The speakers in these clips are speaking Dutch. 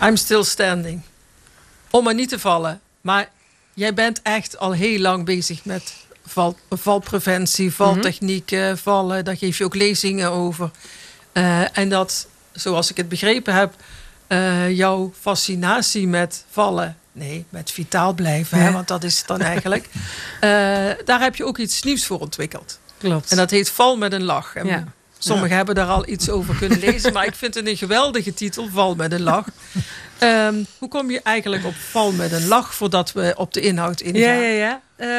I'm still standing. Om maar niet te vallen. Maar jij bent echt al heel lang bezig met valpreventie, valtechnieken, vallen. Daar geef je ook lezingen over. En dat, zoals ik het begrepen heb, jouw fascinatie met vallen... Nee, met vitaal blijven, hè, want dat is het dan eigenlijk. Daar heb je ook iets nieuws voor ontwikkeld. Klopt. En dat heet Val met een lach. En sommigen hebben daar al iets over kunnen lezen. Maar ik vind het een geweldige titel, Val met een lach. Hoe kom je eigenlijk op Val met een lach... voordat we op de inhoud ingaan?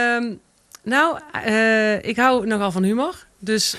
Ik hou nogal van humor. Dus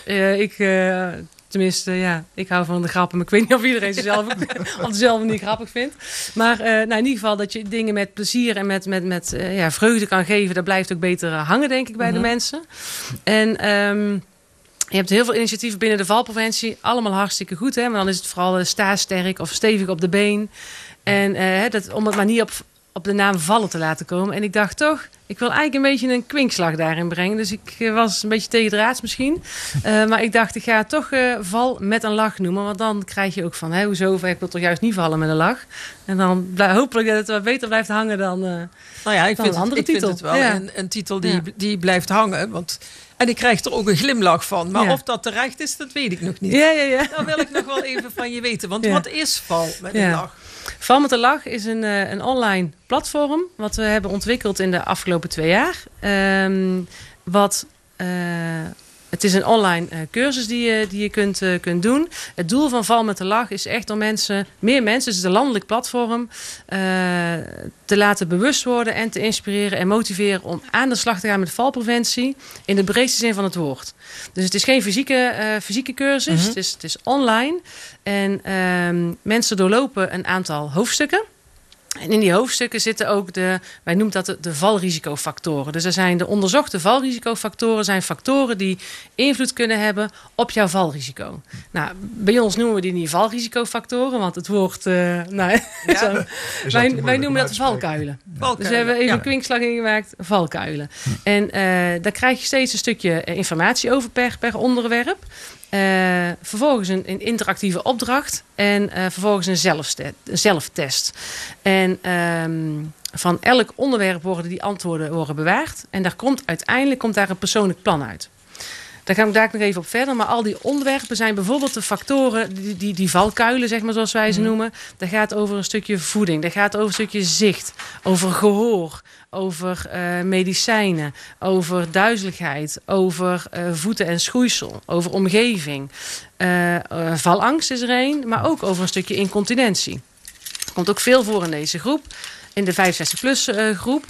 ik hou van de grappen. Maar ik weet niet of iedereen ze zelf op dezelfde manier grappig vindt. Maar in ieder geval dat je dingen met plezier en met vreugde kan geven. Dat blijft ook beter hangen, denk ik, bij de mensen. En je hebt heel veel initiatieven binnen de valpreventie. Allemaal hartstikke goed. Hè? Maar dan is het vooral sta sterk of stevig op de been. En om het maar niet op de naam vallen te laten komen. En ik dacht toch, ik wil eigenlijk een beetje een kwinkslag daarin brengen. Dus ik was een beetje tegendraads misschien. Maar ik dacht, ik ga het toch val met een lach noemen. Want dan krijg je ook van, hoezo? Ik wil toch juist niet vallen met een lach. En dan hopelijk dat het wat beter blijft hangen dan ik vind het wel een titel die blijft hangen. En ik krijg er ook een glimlach van. Maar of dat terecht is, dat weet ik nog niet. Ja. Dan wil ik nog wel even van je weten. Want wat is val met een lach? Val met een lach is een online platform... wat we hebben ontwikkeld in de afgelopen 2 jaar. Het is een online cursus die je kunt doen. Het doel van Val met de Lach is echt om meer mensen... het is een landelijk platform... te laten bewust worden en te inspireren en motiveren... om aan de slag te gaan met valpreventie... in de breedste zin van het woord. Dus het is geen fysieke cursus, het is online. En mensen doorlopen een aantal hoofdstukken... En in die hoofdstukken zitten ook wij noemen dat de valrisicofactoren. Dus er zijn de onderzochte valrisicofactoren, zijn factoren die invloed kunnen hebben op jouw valrisico. Nou, bij ons noemen we die niet valrisicofactoren, want het woord, wij noemen dat valkuilen. Dus we hebben even een kwinkslag ingemaakt, valkuilen. En daar krijg je steeds een stukje informatie over per onderwerp. Vervolgens een interactieve opdracht en vervolgens een zelftest. En van elk onderwerp worden die antwoorden bewaard. En uiteindelijk komt daar een persoonlijk plan uit. Daar ga ik daar nog even op verder. Maar al die onderwerpen zijn bijvoorbeeld de factoren, die valkuilen, zeg maar, zoals wij ze noemen. Dat gaat over een stukje voeding. Dat gaat over een stukje zicht. Over gehoor. Over medicijnen. Over duizeligheid. Over voeten en schoeisel. Over omgeving. Valangst is er een. Maar ook over een stukje incontinentie. Komt ook veel voor in deze groep. In de 65-plus groep.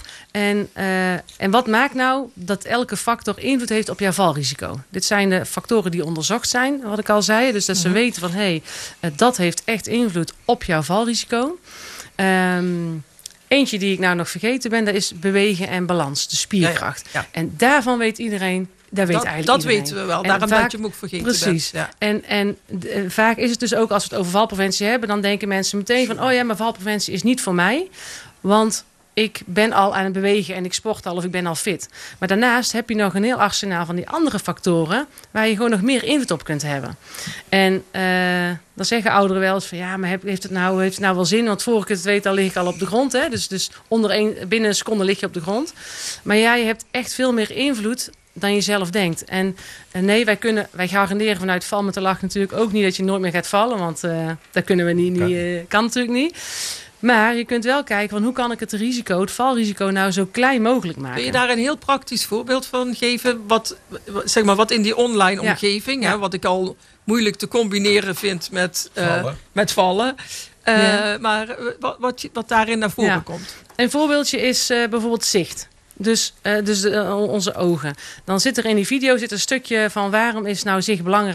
En wat maakt nou dat elke factor invloed heeft op jouw valrisico? Dit zijn de factoren die onderzocht zijn, wat ik al zei. Dus dat ze weten van, dat heeft echt invloed op jouw valrisico. Eentje die ik nou nog vergeten ben, dat is bewegen en balans, de spierkracht. Ja. En daarvan weet iedereen... Dat weten we wel. Daarom dat je hem ook vergeten precies. bent. Ja. En vaak is het dus ook, als we het over valpreventie hebben... dan denken mensen meteen van... maar valpreventie is niet voor mij. Want ik ben al aan het bewegen en ik sport al of ik ben al fit. Maar daarnaast heb je nog een heel arsenaal van die andere factoren... waar je gewoon nog meer invloed op kunt hebben. En dan zeggen ouderen wel eens van... maar heeft het nou wel zin? Want voor ik het weet, al lig ik al op de grond. Hè? Dus binnen een seconde lig je op de grond. Maar je hebt echt veel meer invloed... dan je zelf denkt. En nee, wij garanderen vanuit Val met de Lach natuurlijk ook niet dat je nooit meer gaat vallen. Want dat kunnen we niet. Kan natuurlijk niet. Maar je kunt wel kijken van hoe kan ik het valrisico nou zo klein mogelijk maken. Kun je daar een heel praktisch voorbeeld van geven? Wat in die online omgeving, hè, wat ik al moeilijk te combineren vind met vallen. Maar wat daarin naar voren komt. Een voorbeeldje is bijvoorbeeld zicht. Dus onze ogen. Dan zit er in die video een stukje van waarom is nou zicht belangrijk